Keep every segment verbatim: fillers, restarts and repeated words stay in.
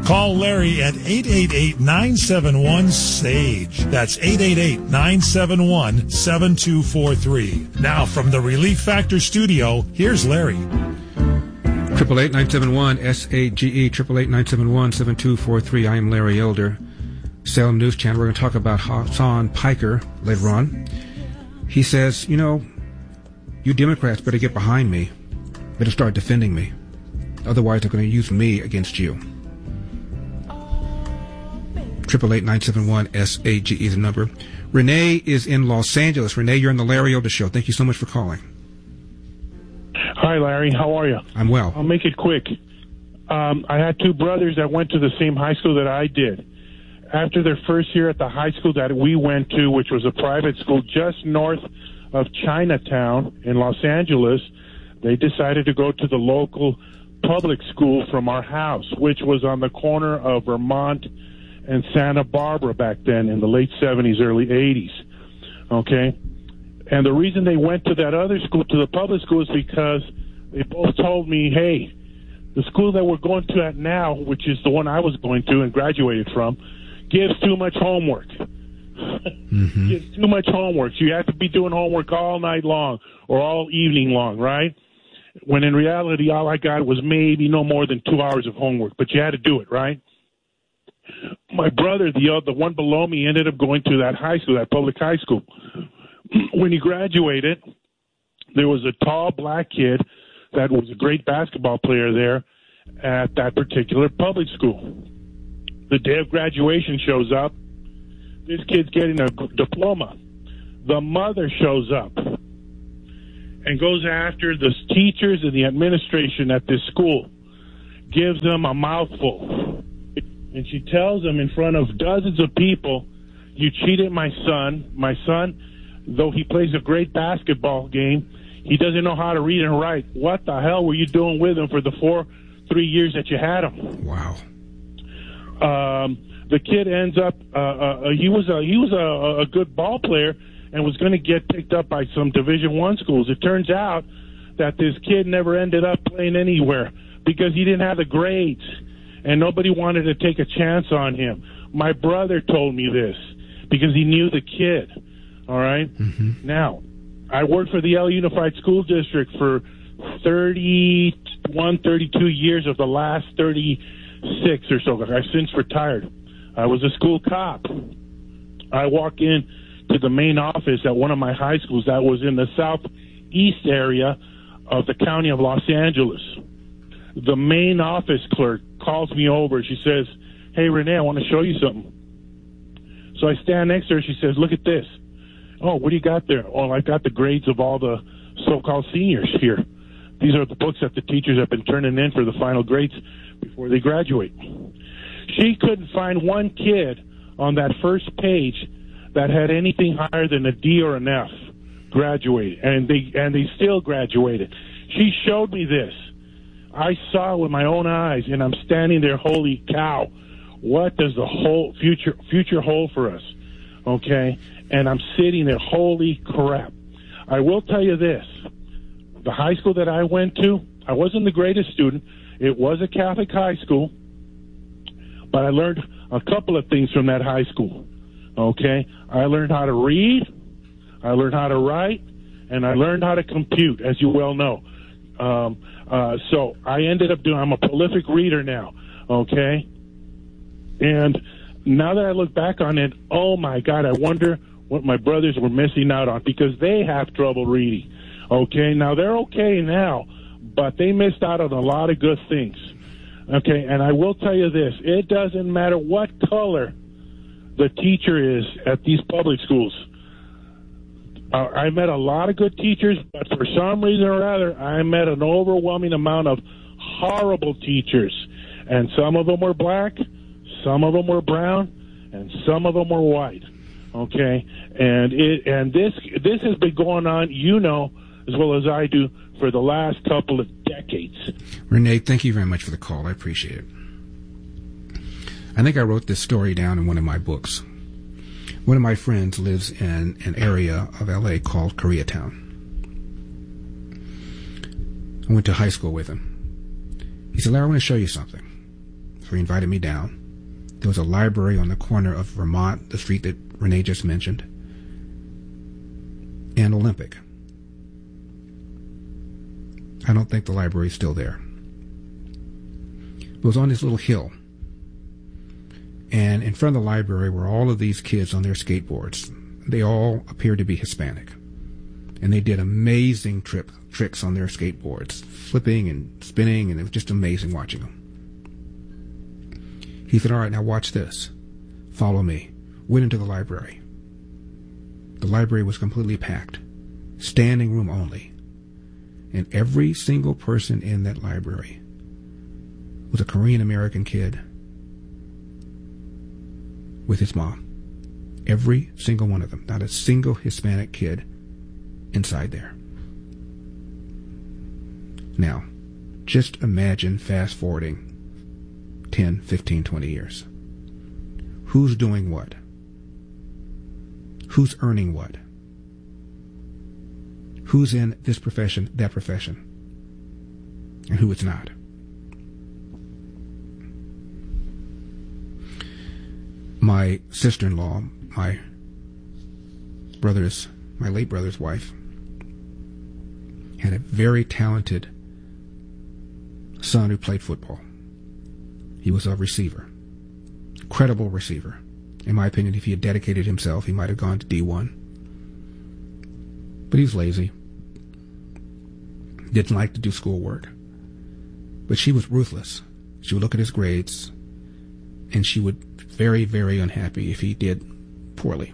Call Larry at eight eight eight, nine seven one, SAGE. That's eight eight eight, nine seven one, seven two four three. Now from the Relief Factor studio, here's Larry. Triple eight nine seven one S A G E, triple eight nine seven one seven two four three. I am Larry Elder, Salem News Channel. We're going to talk about Hasan Piker later on. He says, you know, you Democrats better get behind me, better start defending me. Otherwise, they're going to use me against you. Triple eight nine seven one S A G E is the number. Renee is in Los Angeles. Renee, you're on the Larry Elder Show. Thank you so much for calling. Hi, Larry. How are you? I'm well. I'll make it quick. Um, I had two brothers that went to the same high school that I did. After their first year at the high school that we went to, which was a private school just north of Chinatown in Los Angeles, they decided to go to the local public school from our house, which was on the corner of Vermont and Santa Barbara back then in the late seventies, early eighties. Okay? And the reason they went to that other school, to the public school, is because they both told me, hey, the school that we're going to at now, which is the one I was going to and graduated from, gives too much homework. Mm-hmm. Gives too much homework. So you have to be doing homework all night long or all evening long, right? When in reality, all I got was maybe no more than two hours of homework, but you had to do it, right? My brother, the other, the one below me, ended up going to that high school, that public high school. When he graduated, there was a tall black kid that was a great basketball player there at that particular public school. The day of graduation shows up. This kid's getting a diploma. The mother shows up and goes after the teachers and the administration at this school, gives them a mouthful. And she tells them in front of dozens of people, you cheated my son. My son, though he plays a great basketball game, he doesn't know how to read and write. What the hell were you doing with him for the four, three years that you had him? Wow. Um, the kid ends up, uh, uh, he was a, he was a, a good ball player and was going to get picked up by some Division One schools. It turns out that this kid never ended up playing anywhere because he didn't have the grades, and nobody wanted to take a chance on him. My brother told me this because he knew the kid, all right? Mm-hmm. Now, I worked for the L A Unified School District for thirty-one, thirty-two years of the last thirty-six or so. I've since retired. I was a school cop. I walk in to the main office at one of my high schools that was in the southeast area of the county of Los Angeles. The main office clerk calls me over. She says, hey, Renee, I want to show you something. So I stand next to her. She says, look at this. Oh, what do you got there? Oh, I got the grades of all the so-called seniors here. These are the books that the teachers have been turning in for the final grades before they graduate. She couldn't find one kid on that first page that had anything higher than a D or an F graduated, and they and they still graduated. She showed me this. I saw it with my own eyes, and I'm standing there, holy cow, what does the whole future future hold for us? Okay? And I'm sitting there, holy crap. I will tell you this. The high school that I went to, I wasn't the greatest student. It was a Catholic high school, but I learned a couple of things from that high school. Okay? I learned how to read, I learned how to write, and I learned how to compute, as you well know. Um, uh, so I ended up doing, I'm a prolific reader now, okay? And now that I look back on it, oh my God, I wonder what my brothers were missing out on because they have trouble reading, okay? Now they're okay now, but they missed out on a lot of good things, okay? And I will tell you this, it doesn't matter what color the teacher is at these public schools. Uh, I met a lot of good teachers, but for some reason or other, I met an overwhelming amount of horrible teachers. And some of them were black, some of them were brown, and some of them were white. Okay? And it and this this has been going on, you know, as well as I do, for the last couple of decades. Renee, thank you very much for the call. I appreciate it. I think I wrote this story down in one of my books. One of my friends lives in an area of L A called Koreatown. I went to high school with him. He said, Larry, I want to show you something. so he invited me down. There was a library on the corner of Vermont, the street that Renee just mentioned, and Olympic. I don't think the library is still there. It was on this little hill. And in front of the library were all of these kids on their skateboards. They all appeared to be Hispanic. And they did amazing trip, tricks on their skateboards, flipping and spinning, and it was just amazing watching them. He said, all right, now watch this. Follow me. Went into the library. The library was completely packed. Standing room only. And every single person in that library was a Korean American kid with his mom. Every single one of them. Not a single Hispanic kid inside there. Now, just imagine fast forwarding ten, fifteen, twenty years. Who's doing what? Who's earning what? Who's in this profession, that profession? And who is not? My sister-in-law, my brother's, my late brother's wife, had a very talented son who played football. He was a receiver. Credible receiver. In my opinion, if he had dedicated himself, he might have gone to D one. But he was lazy. Didn't like to do schoolwork. But she was ruthless. She would look at his grades, and she would be very, very unhappy if he did poorly.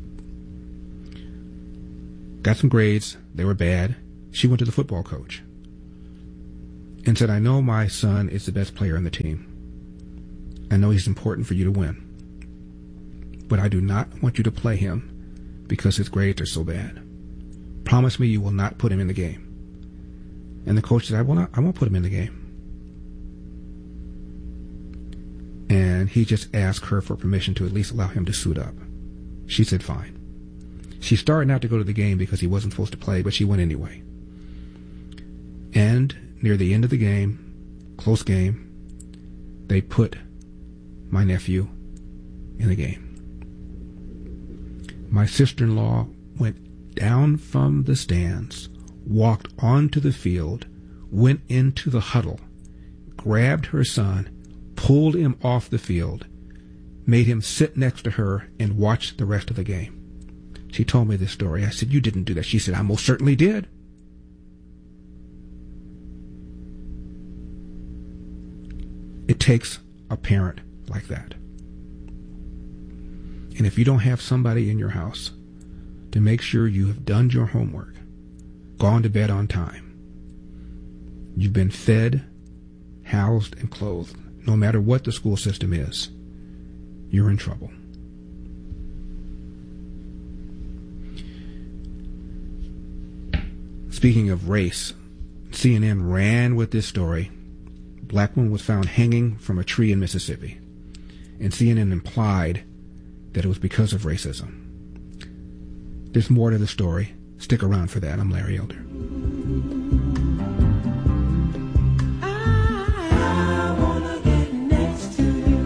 Got some grades. They were bad. She went to the football coach and said, I know my son is the best player on the team. I know he's important for you to win. But I do not want you to play him because his grades are so bad. Promise me you will not put him in the game. And the coach said, I will not, I won't put him in the game. And he just asked her for permission to at least allow him to suit up. She said fine. She started not to go to the game because he wasn't supposed to play, but she went anyway. And near the end of the game, close game, they put my nephew in the game. My sister-in-law went down from the stands, walked onto the field, went into the huddle, grabbed her son, pulled him off the field, made him sit next to her, and watch the rest of the game. She told me this story. I said, you didn't do that. She said, I most certainly did. It takes a parent like that. And if you don't have somebody in your house to make sure you have done your homework, gone to bed on time, you've been fed, housed, and clothed, no matter what the school system is, you're in trouble. Speaking of race, C N N ran with this story. Black woman was found hanging from a tree in Mississippi. And C N N implied that it was because of racism. There's more to the story. Stick around for that. I'm Larry Elder. I wanna get next to you.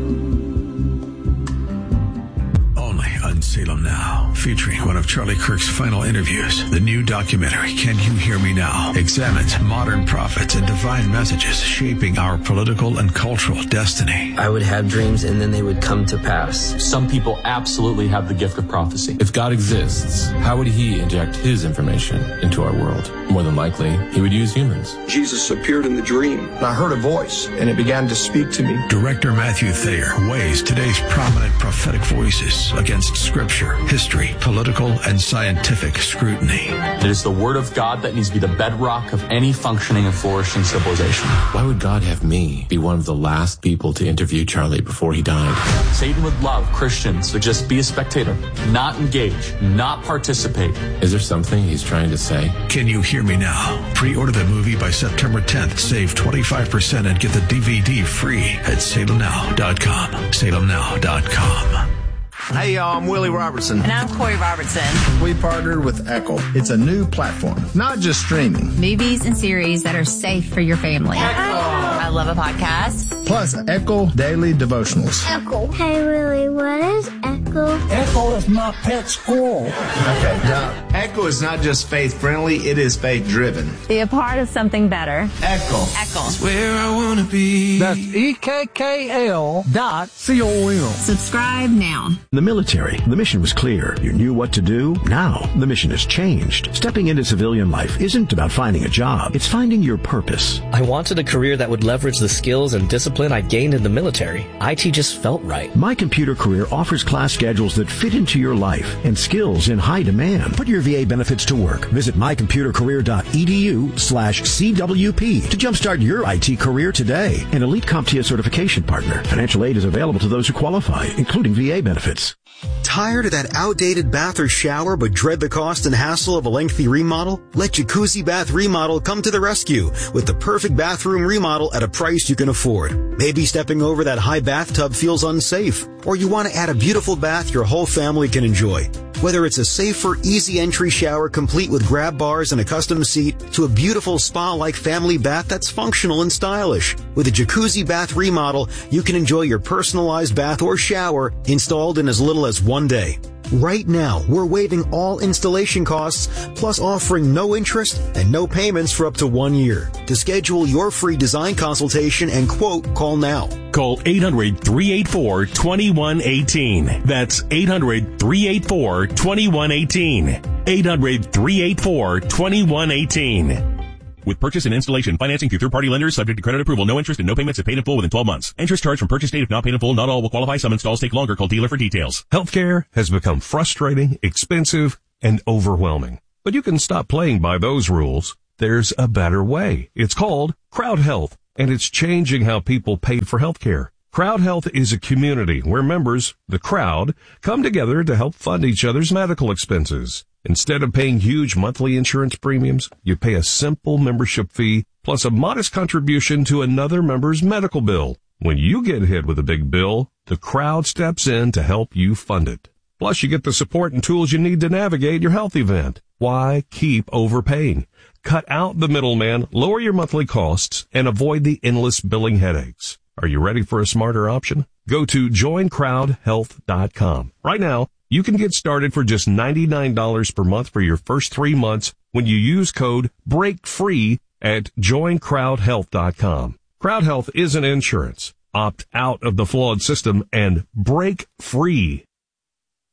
Only on Salem Now, featuring one of Charlie Kirk's final interviews. The new documentary, Can You Hear Me Now?, examines modern prophets and divine messages shaping our political and cultural destiny. I would have dreams and then they would come to pass. Some people absolutely have the gift of prophecy. If God exists, how would he inject his information into our world? More than likely, he would use humans. Jesus appeared in the dream, and I heard a voice, and it began to speak to me. Director Matthew Thayer weighs today's prominent prophetic voices against scripture, history, political, and scientific scrutiny. It is the word of God that needs to be the bedrock of any functioning and flourishing civilization. Why would God have me be one of the last people to interview Charlie before he died? Satan would love Christians to just be a spectator, not engage, not participate. Is there something he's trying to say? Can You Hear Me Now? Pre-order the movie by September tenth. Save twenty-five percent and get the D V D free at salem now dot com. salem now dot com. Hey, y'all, I'm Willie Robertson. And I'm Corey Robertson. We partnered with Echo. It's a new platform, not just streaming. Movies and series that are safe for your family. Echo. I love a podcast. plus Echo Daily Devotionals. Echo. Hey, Willie, what is Echo? Echo is my pet squirrel. Okay, now, Echo is not just faith-friendly, it is faith-driven. Be a part of something better. Echo. Echo. It's where I want to be. That's E K K L dot C O M. Subscribe now. In the military, the mission was clear. You knew what to do. Now, the mission has changed. Stepping into civilian life isn't about finding a job. It's finding your purpose. I wanted a career that would leverage the skills and discipline I gained in the military. I T just felt right. My Computer Career offers class schedules that fit into your life and skills in high demand. Put your V A benefits to work. Visit my computer career dot e d u slash C W P to jumpstart your I T career today. An Elite CompTIA certification partner. Financial aid is available to those who qualify, including V A benefits. Tired of that outdated bath or shower but dread the cost and hassle of a lengthy remodel? Let Jacuzzi Bath Remodel come to the rescue with the perfect bathroom remodel at a price you can afford. Maybe stepping over that high bathtub feels unsafe, or you want to add a beautiful bath your whole family can enjoy. Whether it's a safer, easy entry shower complete with grab bars and a custom seat to a beautiful spa-like family bath that's functional and stylish. With a Jacuzzi Bath Remodel, you can enjoy your personalized bath or shower installed in as little as one day. Right now, we're waiving all installation costs, plus offering no interest and no payments for up to one year. To schedule your free design consultation and quote, call now. Call eight hundred, three eight four, two one one eight. That's eight hundred, three eight four, two one one eight. eight hundred, three eight four, two one one eight. With purchase and installation, financing through third-party lenders subject to credit approval. No interest and no payments if paid in full within twelve months. Interest charged from purchase date if not paid in full. Not all will qualify. Some installs take longer. Call dealer for details. Healthcare has become frustrating, expensive, and overwhelming. But you can stop playing by those rules. There's a better way. It's called Crowd Health, and it's changing how people pay for healthcare. Crowd Health is a community where members, the crowd, come together to help fund each other's medical expenses. Instead of paying huge monthly insurance premiums, you pay a simple membership fee plus a modest contribution to another member's medical bill. When you get hit with a big bill, the crowd steps in to help you fund it. Plus, you get the support and tools you need to navigate your health event. Why keep overpaying? Cut out the middleman, lower your monthly costs, and avoid the endless billing headaches. Are you ready for a smarter option? Go to join crowd health dot com. Right now, you can get started for just ninety-nine dollars per month for your first three months when you use code BREAKFREE at join crowd health dot com. Crowd Health isn't insurance. Opt out of the flawed system and break free.